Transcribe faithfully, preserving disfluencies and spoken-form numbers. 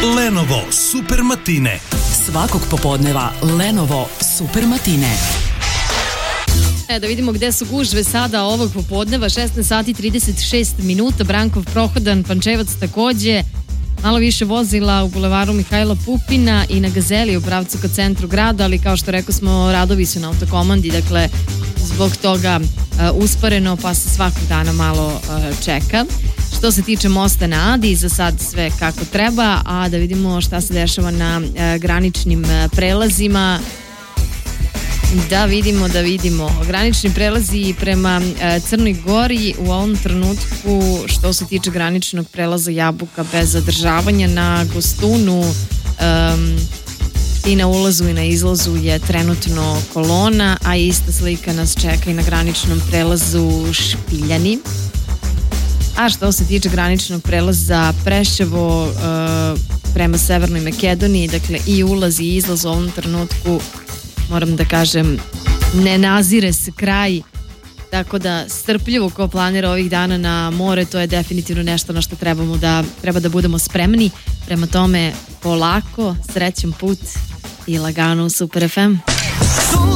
Lenovo Super Matine. Svakog popodneva Lenovo Super Matine. E, da vidimo gde su gužve sada ovog popodneva, šesnaest sati trideset šest minuta, Brankov prohodan, Pančevac takođe, malo više vozila u bulevaru Mihajla Pupina i na Gazeli u pravcu ka centru grada, ali kao što rekao smo, radovi su na autokomandi, dakle zbog toga uh, usporeno, pa se svakog dana malo uh, čeka. Što se tiče mosta na Adi, za sad sve kako treba, a da vidimo šta se dešava na uh, graničnim uh, prelazima. Da vidimo, da vidimo. Granični prelazi prema uh, Crnoj Gori u ovom trenutku, što se tiče graničnog prelaza Jabuka bez zadržavanja na Gostunu, um, i na ulazu i na izlazu je trenutno kolona, a ista slika nas čeka i na graničnom prelazu Špiljani. A što se tiče graničnog prelaza Preševo uh, prema Severnoj Makedoniji, dakle i ulaz i izlaz u ovom trenutku, moram da kažem, ne nazire se kraj, tako da strpljivo ko planira ovih dana na more, to je definitivno nešto na što trebamo da, treba da budemo spremni. Prema tome, polako, srećan put i lagano u Super ef em.